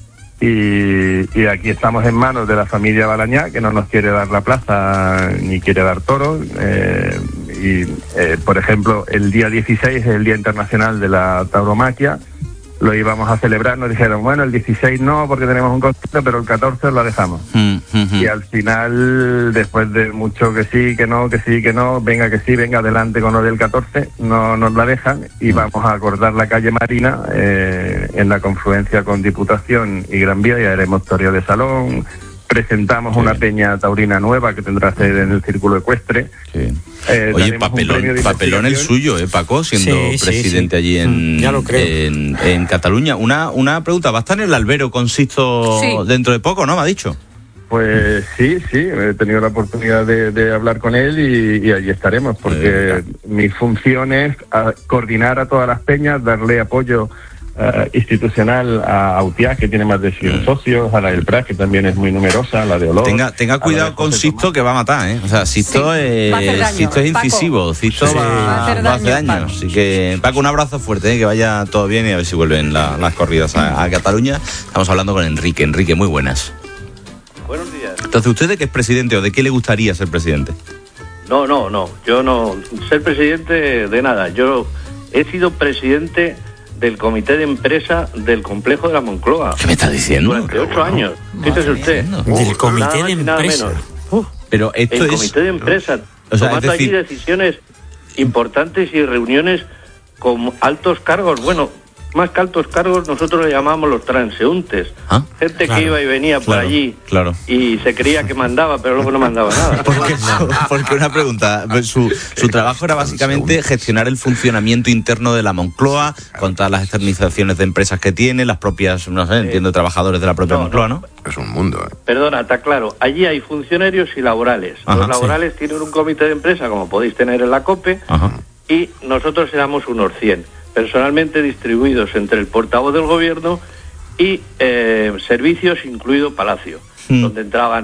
y, y aquí estamos en manos de la familia Balañá, que no nos quiere dar la plaza ni quiere dar toros. Eh, y, eh, por ejemplo, el día dieciséis es el Día Internacional de la Tauromaquia. Lo íbamos a celebrar, nos dijeron, bueno, el dieciséis no, porque tenemos un concierto, pero el catorce lo dejamos. Mm, mm, y al final, después de mucho que sí, que no, que sí, que no, venga que sí, venga adelante con lo del catorce, no nos la dejan y mm. vamos a acordar la calle Marina eh, en la confluencia con Diputación y Gran Vía, y haremos toreo de salón. Presentamos sí. una peña taurina nueva que tendrá sede en el Círculo Ecuestre. Sí. Eh, Oye, papelón, papelón el suyo, ¿eh, Paco? Siendo sí, presidente sí, sí. allí en, ya lo creo. en, en Cataluña. Una, una pregunta, ¿va a estar en el albero con Sixto sí. dentro de poco, no? Me ha dicho. Pues sí, sí, he tenido la oportunidad de, de hablar con él y, y allí estaremos, porque eh, mi función es a coordinar a todas las peñas, darle apoyo Uh, institucional a Autiá, que tiene más de cien mm. socios, a la del Prat, que también es muy numerosa, a la de Olor. Tenga, tenga cuidado con Sixto, que va a matar, ¿eh? O sea, Sixto, sí, eh, Sixto es incisivo, Paco. Sixto sí. va, va a hacer daño. daño. Así que, Paco, un abrazo fuerte, ¿eh? Que vaya todo bien y a ver si vuelven la, las corridas a, a Cataluña. Estamos hablando con Enrique. Enrique, muy buenas. Buenos días. Entonces, ¿usted de qué es presidente o de qué le gustaría ser presidente? No, no, no. Yo no. Ser presidente de nada. Yo he sido presidente del comité de empresa del complejo de la Moncloa. ¿Qué me está diciendo? Durante ocho años. Fíjese usted. Del comité de empresa. Uh, Pero esto el es... comité de empresa, o sea, tomando decir... allí decisiones importantes y reuniones con altos cargos. Bueno, más que altos cargos, nosotros le llamamos los transeúntes. ¿Ah? Gente claro, que iba y venía por claro, allí claro. y se creía que mandaba, pero luego no mandaba nada. Porque, porque una pregunta, su, su trabajo era básicamente gestionar el funcionamiento interno de la Moncloa, con todas las externalizaciones de empresas que tiene, las propias, no sé, entiendo, trabajadores de la propia no, Moncloa, ¿no? Es un mundo, ¿eh? Perdona, está claro, allí hay funcionarios y laborales. Ajá, los laborales sí. tienen un comité de empresa, como podéis tener en la COPE, Ajá. y nosotros éramos unos cien. Personalmente distribuidos entre el portavoz del gobierno y eh, servicios, incluido Palacio, mm. donde entraban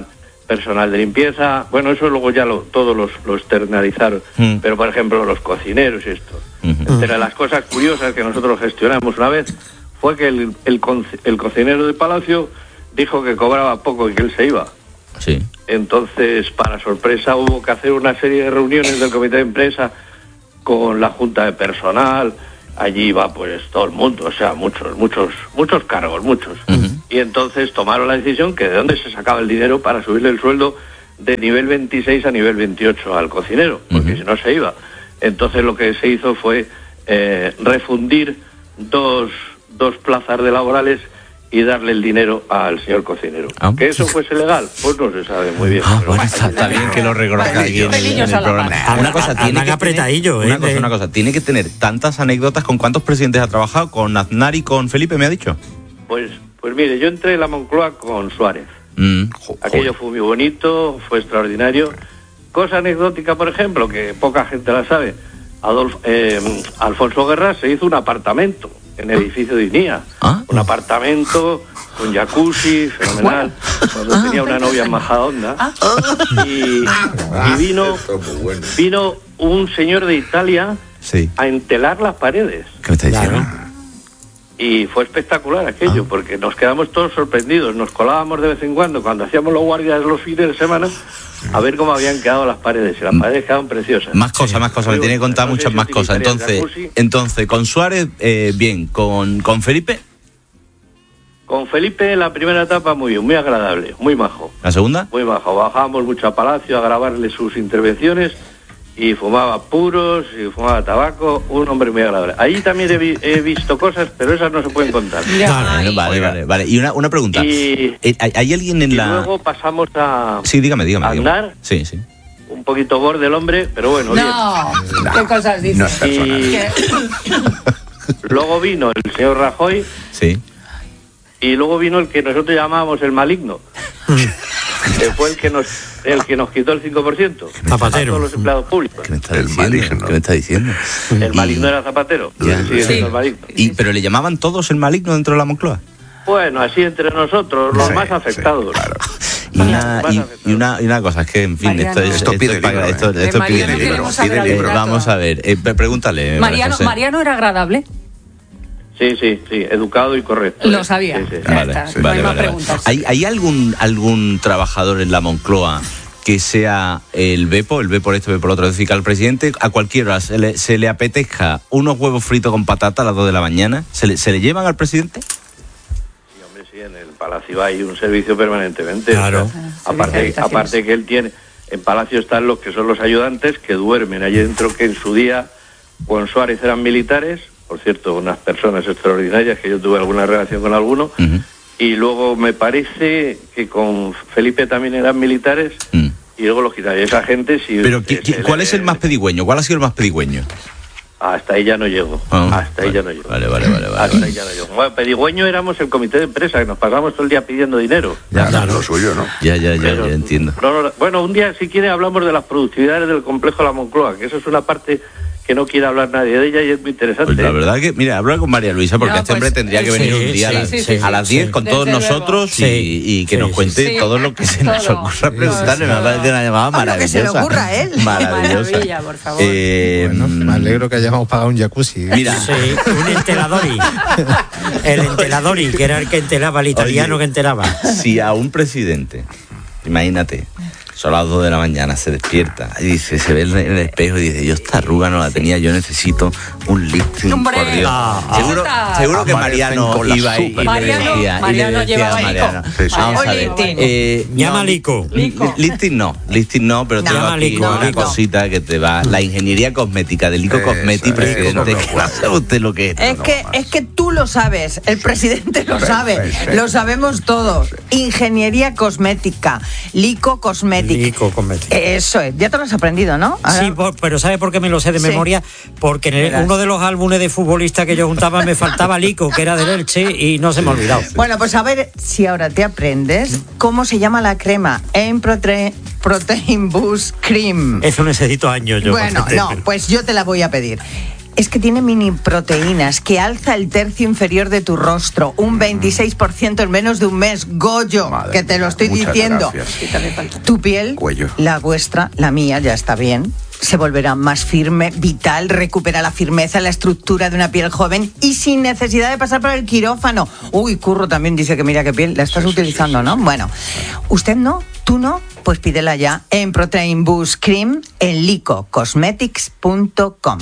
personal de limpieza, bueno, eso luego ya lo, todos los, lo externalizaron, mm. pero por ejemplo los cocineros y esto. Mm-hmm. Entre las cosas curiosas que nosotros gestionamos una vez fue que el, el, el cocinero de Palacio dijo que cobraba poco y que él se iba. Sí. Entonces, para sorpresa, hubo que hacer una serie de reuniones del comité de empresa con la junta de personal. Allí iba pues todo el mundo, o sea, muchos, muchos, muchos cargos, muchos. Uh-huh. Y entonces tomaron la decisión que de dónde se sacaba el dinero para subirle el sueldo de nivel veintiséis a nivel veintiocho al cocinero, porque uh-huh. si no se iba. Entonces lo que se hizo fue eh, refundir dos, dos plazas de laborales y darle el dinero al señor cocinero. Ah, ¿que eso fuese legal? Pues no se sabe muy bien. Ah, bueno, está, está bien que lo reconozca aquí en, en el programa. Una cosa, tiene que tener, una, cosa, una cosa, tiene que tener tantas anécdotas. ¿Con cuántos presidentes ha trabajado? ¿Con Aznar y con Felipe, me ha dicho? Pues, pues mire, yo entré en la Moncloa con Suárez. Mm, Aquello fue muy bonito, fue extraordinario. Cosa anecdótica, por ejemplo, que poca gente la sabe. Adolf, eh, Alfonso Guerra se hizo un apartamento en el edificio de INIA. ¿Ah? Un apartamento con jacuzzi, fenomenal, cuando ah, tenía una novia en Majadahonda. Ah. Y, y vino, vino un señor de Italia sí. a entelar las paredes. ¿Qué me está diciendo? Y fue espectacular aquello, ah. porque nos quedamos todos sorprendidos. Nos colábamos de vez en cuando, cuando hacíamos los guardias los fines de semana, a ver cómo habían quedado las paredes. Y las paredes quedaban preciosas. Más cosas, sí. más cosas. Me tiene que contar muchas más cosas. Entonces, entonces con Suárez, eh, bien. ¿Con, con Felipe? Con Felipe, la primera etapa, muy bien, muy agradable, muy majo. ¿La segunda? Muy majo. Bajábamos mucho a Palacio a grabarle sus intervenciones y fumaba puros y fumaba tabaco. Un hombre muy agradable. Allí también he, vi, he visto cosas, pero esas no se pueden contar. Vale, vale, vale, vale. Y una, una pregunta. Y, ¿Hay alguien en y la...? Y luego pasamos a... Sí, dígame, dígame. A Aznar. Sí, sí. Un poquito borde el hombre, pero bueno, no, bien. ¿Qué cosas dices? No, y luego vino el señor Rajoy. Sí. Y luego vino el que nosotros llamábamos el maligno, que fue el que nos el que nos quitó el cinco por ciento. Zapatero. A todos los empleados públicos. ¿Qué me está el maligno? ¿Qué me está diciendo? El maligno era Zapatero. Ya. Sí, Sí. El maligno. ¿Y, pero le llamaban todos el maligno dentro de la Moncloa? Bueno, así entre nosotros, los sí, más afectados. Sí, claro. Y una, y, y, una, y una cosa, es que, en fin, Mariano. esto es... Esto pide libro, para, esto, eh. esto Mariano pide libro. Pide libro. Vamos a ver, eh, pregúntale. Mariano, Mariano era agradable. Sí, sí, sí, educado y correcto. Lo sabía. Sí, sí. Ya vale, está, sí. no vale, hay más vale, preguntas. ¿Hay, ¿Hay algún algún trabajador en la Moncloa que sea el Bepo, el B por esto, B por otro? Es decir, que al presidente a cualquier hora se le, se le apetezca unos huevos fritos con patata a las dos de la mañana, ¿se le, se le llevan al presidente? Sí, hombre, sí, en el Palacio hay un servicio permanentemente. Claro. O sea, aparte, aparte que él tiene, en Palacio están los que son los ayudantes que duermen allí dentro, que en su día con Suárez eran militares. Por cierto, unas personas extraordinarias, que yo tuve alguna relación con alguno, uh-huh. y luego me parece que con Felipe también eran militares, uh-huh. y luego los quitaron. Esa gente sí... Pero, ¿qué, qué, ¿cuál le... es el más pedigüeño? ¿Cuál ha sido el más pedigüeño? Hasta ahí ya no llego. Oh, Hasta vale, ahí ya no llego. Vale, vale, vale. vale Hasta ahí ya no llego. Bueno, pedigüeño éramos el comité de empresa, que nos pasamos todo el día pidiendo dinero. Ya, claro, lo suyo, ¿no? Ya, ya, ya, Pero, ya entiendo. No, no, bueno, un día, si quiere, hablamos de las productividades del complejo La Moncloa, que eso es una parte que no quiere hablar nadie de ella y es muy interesante. Pues la verdad que, mira, habla con María Luisa, porque no, este pues, hombre tendría que venir sí, un día sí, a, las, sí, sí, a las diez sí, con todos desde nosotros y, y que sí, nos cuente sí, todo lo que se nos todo. ocurra preguntarle. Me parece una llamada maravillosa. Lo que se le ocurra a él. Maravillosa. Maravilla, por favor. Eh, bueno, me alegro que hayamos pagado un jacuzzi. Mira. Sí, un enteladori. El enteladori, que era el que entelaba, el italiano Oye, que entelaba. Si a un presidente, imagínate, son las dos de la mañana, se despierta y dice, se ve en el espejo y dice, yo esta arruga no la tenía, yo necesito un lifting, ¡Hombre! por Dios. Ah, seguro seguro que Mariano iba ahí y Mariano, le decía, Mariano y le decía a Mariano. Sí, sí. Vamos a ver. Eh, Llama no, Lico. Lifting no, lifting no, pero no, tengo aquí Lico, una Lico. cosita que te va, la ingeniería cosmética de Lico Cosmeti, presidente. No sabe usted lo que es. Es que, es que tú lo sabes, el presidente lo sabe, lo sabemos todos. Ingeniería cosmética, Lico Cosmética. Lico Cosmética. Eso es, ya te lo has aprendido, ¿no? Ahora... Sí, por, pero ¿sabe por qué me lo sé de sí. memoria? Porque en el, uno de los álbumes de futbolistas que yo juntaba me faltaba Lico, que era del Elche, y no se me ha olvidado. Bueno, pues a ver si ahora te aprendes cómo se llama la crema en Protein, protein Boost Cream. Eso necesito años yo. Bueno, no, pues yo te la voy a pedir. Es que tiene mini proteínas, que alza el tercio inferior de tu rostro, un veintiséis por ciento en menos de un mes. Goyo, Madre que te lo estoy diciendo. Gracias. Tu piel, Cuello. la vuestra, la mía, ya está bien. Se volverá más firme, vital, recupera la firmeza, la estructura de una piel joven y sin necesidad de pasar por el quirófano. Uy, Curro también dice que mira qué piel, la estás sí, utilizando, sí, sí, ¿no? Sí. Bueno, ¿usted no? ¿Tú no? Pues pídela ya en Protein Boost Cream en lico cosmetics punto com.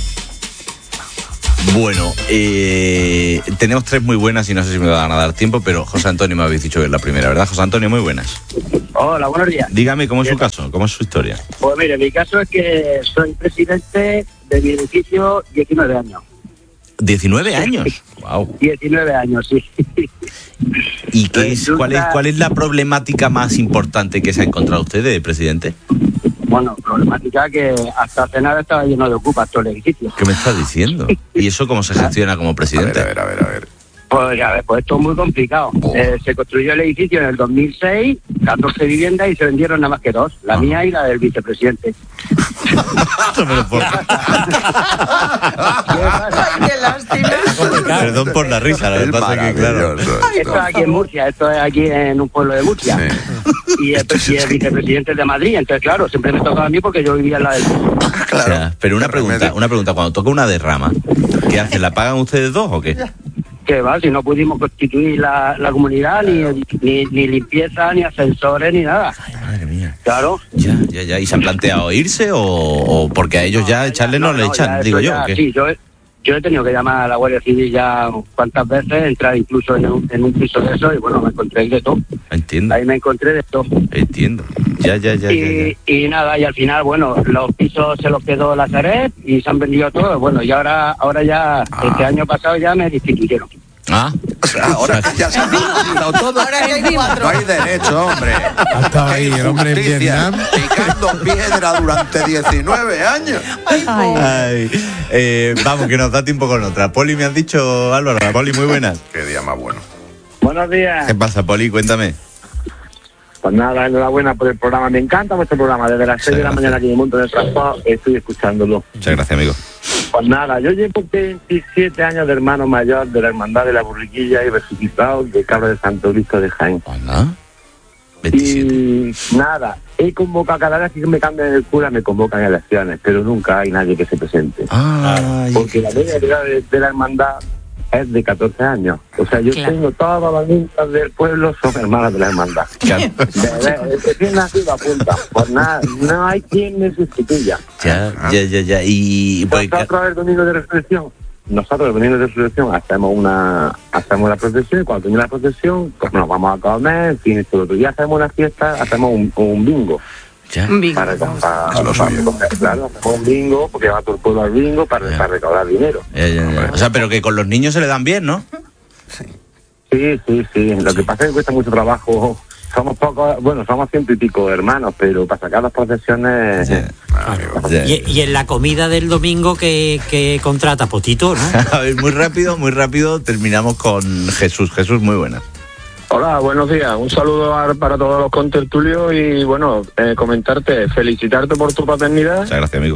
Bueno, eh, tenemos tres muy buenas y no sé si me van a dar tiempo, pero José Antonio me habéis dicho que es la primera, ¿verdad? José Antonio, muy buenas. Hola, buenos días. Dígame, ¿cómo es su caso? ¿Cómo es su historia? Pues mire, mi caso es que soy presidente de mi edificio diecinueve años. ¿diecinueve años? Wow. diecinueve años, sí. ¿Y qué es, cuál es, cuál es la problemática más importante que se ha encontrado usted de presidente? Bueno, problemática que hasta hace nada estaba lleno de ocupas todo el edificio. ¿Qué me estás diciendo? ¿Y eso cómo se gestiona como presidente? A ver, a ver, a ver. A ver. Pues a ver, pues esto es muy complicado. Oh. Eh, se construyó el edificio en el dos mil seis, catorce viviendas y se vendieron nada más que dos, la ah. mía y la del vicepresidente. Ay, qué lástima. Perdón por la risa, la verdad es que claro. Esto es aquí en Murcia, esto es aquí en un pueblo de Murcia. Sí. Y el, y el vicepresidente es de Madrid, entonces claro, siempre me tocaba a mí porque yo vivía en la del... Claro. O sea, pero una pregunta, una pregunta, cuando toca una derrama, ¿qué hacen? ¿La pagan ustedes dos o qué? Que va, si no pudimos constituir la, la comunidad, ni, ni, ni limpieza, ni ascensores, ni nada. Ay, madre mía. Claro. Ya, ya, ya. ¿Y se han planteado irse o, o porque a ellos no, ya echarle no, no, no le echan, digo yo? Ya, ¿o qué? Sí, yo, yo he tenido que llamar a la Guardia Civil ya cuantas veces, entrar incluso en un, en un piso de eso y bueno, me encontré de todo. Entiendo. Ahí me encontré de todo. Entiendo. Ya, ya, ya. Y, ya, ya. y nada, y al final, bueno, los pisos se los quedó la Sareb y se han vendido todos. Bueno, y ahora, ahora ya, ah. este año pasado ya me destituyeron. Ah, o sea, ahora ya se han quitado todo. Ahora ya hay cuatro. No hay derecho, hombre. Ha estado ahí el hombre en Vietnam picando piedra durante diecinueve años. Ay, Ay, eh, vamos, que nos da tiempo con otra. Poli, me has dicho, Álvaro. Poli, muy buenas. Qué día más bueno. Buenos días. ¿Qué pasa, Poli? Cuéntame. Pues nada, enhorabuena por el programa. Me encanta vuestro programa. Desde las seis de la mañana aquí en el mundo del transporte estoy escuchándolo. Muchas gracias, amigo. Pues nada, yo llevo veintisiete años de hermano mayor de la Hermandad de la Burriquilla y resucitado de Cabra de Santo Cristo de Jaén. ¿Ah? veintisiete. Y nada, he convocado, cada vez que me cambian el cura me convocan a elecciones, pero nunca hay nadie que se presente. Ay, porque la media de, de la Hermandad es de catorce años. O sea, yo claro. tengo todas las niñas del pueblo, son hermanas de la hermandad. Claro. Recién nacido apunta. Pues nada, no hay quien me sustituya. Ya, ya, ya, ya. Y pues, nosotros el domingo de resurrección, nosotros el domingo de resurrección hacemos una, hacemos la procesión y cuando termina la procesión, pues nos vamos a comer, en fin, el otro día hacemos una fiesta, hacemos un, un bingo. Ya. Un bingo. Para, para, para, para recoger, claro, un bingo, porque va todo el pueblo al bingo para, para recaudar dinero. Ya, ya, ya. O sea, pero que con los niños se le dan bien, ¿no? Sí, sí, sí. sí. Lo sí. que pasa es que cuesta mucho trabajo. Somos pocos, bueno, somos ciento y pico hermanos, pero para sacar las procesiones... Sí. Ah, y, y en la comida del domingo que, que contrata Potito, ¿no? A ver, muy rápido, muy rápido, terminamos con Jesús. Jesús, muy buena. Hola, buenos días. Un saludo para todos los contertulios y, bueno, eh, comentarte, felicitarte por tu paternidad. Muchas gracias, amigo.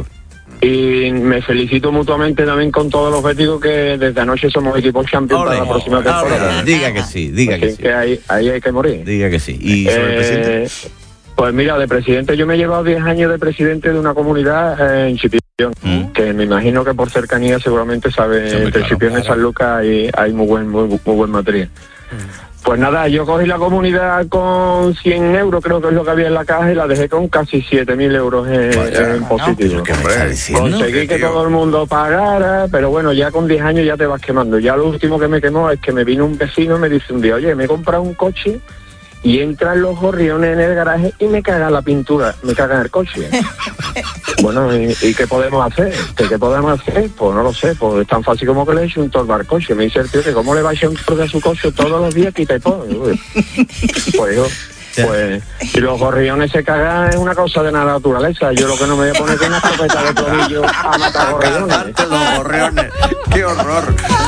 Y me felicito mutuamente también con todos los béticos que desde anoche somos equipo champion para la próxima temporada. Diga que sí, diga Así que sí. que ahí, ahí hay que morir. Diga que sí. ¿Y sobre eh, el presidente? Pues mira, de presidente yo me he llevado diez años de presidente de una comunidad eh, en Chipión, mm. que me imagino que por cercanía seguramente sabe, sí, entre claro, Chipión claro. y San Lucas hay, hay muy buen muy, muy buen material. Mm. Pues nada, yo cogí la comunidad con cien euros, creo que es lo que había en la caja, y la dejé con casi siete mil euros en, Vaya, en positivo. No, ¿qué me está diciendo? Conseguí que todo el mundo pagara, pero bueno, ya con diez años ya te vas quemando. Ya lo último que me quemó es que me vino un vecino y me dice un día, oye, me he comprado un coche y entran los gorriones en el garaje y me cagan la pintura, me cagan el coche. Bueno, ¿y, ¿y qué podemos hacer? ¿Qué, ¿Qué podemos hacer? Pues no lo sé, pues es tan fácil como que le eche un torno al coche. Me dice el tío que cómo le va a echar un torno a su coche todos los días, quita y pone. Pues yo, pues, si los gorriones se cagan es una cosa de la naturaleza. Yo lo que no me voy a poner es una escopeta de tobillo a matar gorriones. Los gorriones, qué horror.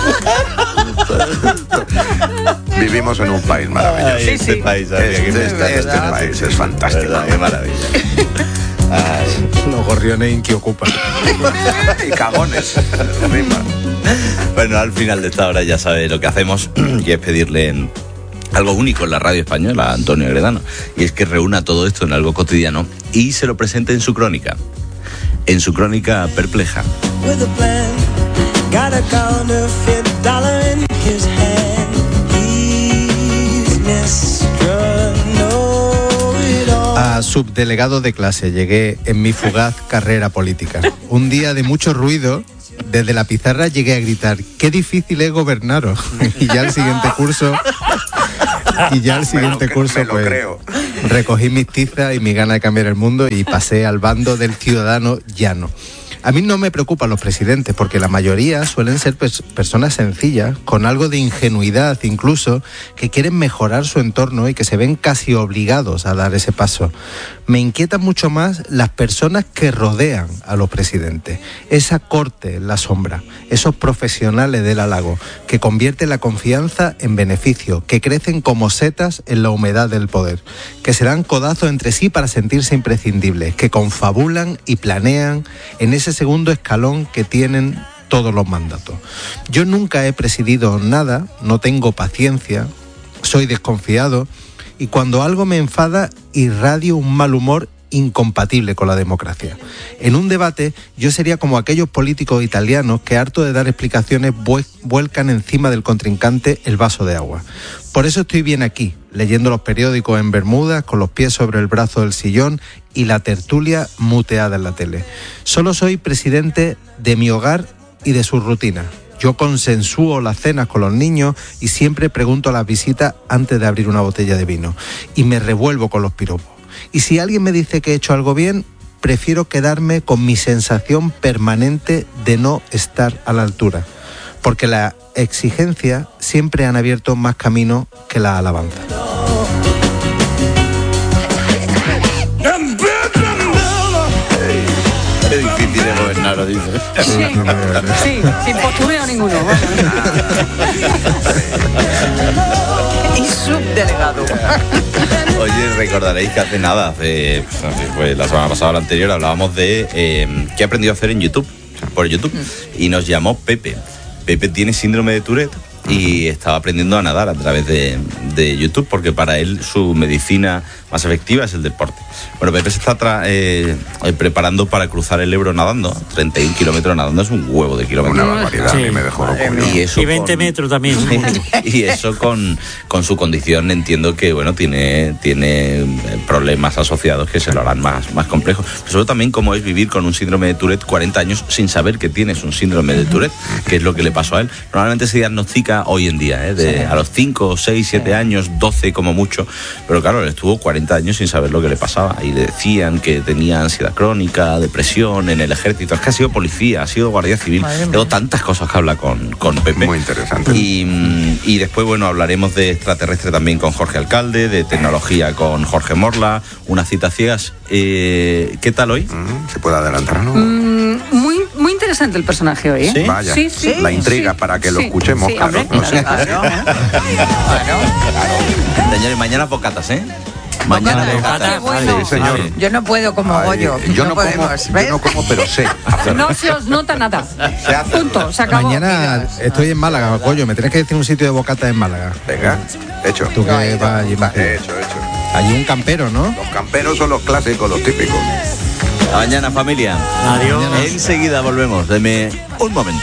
Vivimos en un país maravilloso. Ay, este sí, país, este, este, este, este país es fantástico. Verdad, qué maravilla. Los gorriones inquiocupan. Y cagones. Bueno, al final de esta hora ya sabe lo que hacemos, y es pedirle algo único en la radio española a Antonio Gredano, y es que reúna todo esto en algo cotidiano y se lo presente en su crónica, en su crónica perpleja. A subdelegado de clase llegué en mi fugaz carrera política. Un día de mucho ruido, desde la pizarra llegué a gritar: ¡qué difícil es gobernaros! Y ya el siguiente curso, y ya el siguiente lo, curso, pues, creo. recogí mis tizas y mi gana de cambiar el mundo y pasé al bando del ciudadano llano. A mí no me preocupan los presidentes, porque la mayoría suelen ser pers- personas sencillas, con algo de ingenuidad incluso, que quieren mejorar su entorno y que se ven casi obligados a dar ese paso. Me inquietan mucho más las personas que rodean a los presidentes, esa corte en la sombra, esos profesionales del halago, que convierten la confianza en beneficio, que crecen como setas en la humedad del poder, que se dan codazos entre sí para sentirse imprescindibles, que confabulan y planean en ese segundo escalón que tienen todos los mandatos. Yo nunca he presidido nada, no tengo paciencia, soy desconfiado, y cuando algo me enfada irradio un mal humor incompatible con la democracia. En un debate yo sería como aquellos políticos italianos que, harto de dar explicaciones, vuelcan encima del contrincante el vaso de agua. Por eso estoy bien aquí, leyendo los periódicos en Bermudas, con los pies sobre el brazo del sillón y la tertulia muteada en la tele. Solo soy presidente de mi hogar y de sus rutinas. Yo consensúo las cenas con los niños y siempre pregunto a las visitas antes de abrir una botella de vino. Y me revuelvo con los piropos. Y si alguien me dice que he hecho algo bien, prefiero quedarme con mi sensación permanente de no estar a la altura. Porque las exigencias siempre han abierto más camino que la alabanza. Qué difícil es gobernar, lo dices. Sí, sí, sin postureo ninguno. Y subdelegado. Oye, recordaréis que hace nada, hace, pues, la semana pasada o la anterior, hablábamos de eh, qué he aprendido a hacer en YouTube, por YouTube, y nos llamó Pepe. Pepe tiene síndrome de Tourette y estaba aprendiendo a nadar a través de, de YouTube, porque para él su medicina más efectiva es el deporte. Bueno, Pepe se está tra- eh, preparando para cruzar el Ebro nadando. treinta y un kilómetros nadando es un huevo de kilómetros. Una barbaridad, sí. A mí me dejó loco. Y, eso y veinte con, metros también. Y eso con, con su condición, entiendo que bueno tiene, tiene problemas asociados que se lo harán más, más complejos. Pero sobre también cómo es vivir con un síndrome de Tourette cuarenta años sin saber que tienes un síndrome de Tourette, que es lo que le pasó a él. Normalmente se diagnostica hoy en día, ¿eh? de, sí. a los cinco, seis, siete años, doce como mucho. Pero claro, él estuvo cuarenta años sin saber lo que le pasaba. Y le decían que tenía ansiedad crónica, depresión, en el ejército. Es que ha sido policía, ha sido guardia civil. Tengo tantas cosas que habla con, con Pepe. Muy interesante. Y, y después, bueno, hablaremos de extraterrestre también con Jorge Alcalde, de tecnología con Jorge Morla, unas citas ciegas. Eh, ¿Qué tal hoy? ¿Se puede adelantar, no? Mm, muy, muy interesante el personaje hoy, ¿eh? ¿Sí? Vaya, sí, sí, la intriga sí, para que sí, lo escuchemos, sí, claro. Hombre, No sé. claro, claro. Señores, mañana bocatas, ¿eh? Mañana de Qué bueno. Sí, señor. Yo no puedo como Ay, Goyo. yo no, no, podemos. como, ¿ves? yo no como, pero sé hacerlo. No se os nota nada. Se hace. Punto, se acabó. Mañana estoy en Málaga, Goyo. Me tienes que decir un sitio de bocatas en Málaga. Venga, hecho. Tú que vas allí más. Hecho, hecho. Allí un campero, ¿no? Los camperos son los clásicos, los típicos. Mañana, familia. Adiós. Enseguida volvemos. Deme un momento.